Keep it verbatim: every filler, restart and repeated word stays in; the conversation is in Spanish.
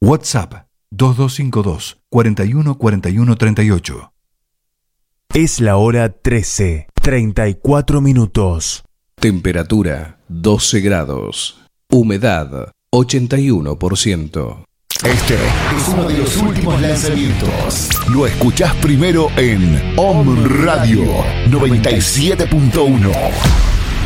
WhatsApp dos dos cinco dos, cuatro uno cuatro uno tres ocho. Es la hora trece, treinta y cuatro minutos. Temperatura doce grados. Humedad ochenta y uno por ciento. Este es uno de los últimos lanzamientos. Lo escuchás primero en Om Radio noventa y siete punto uno.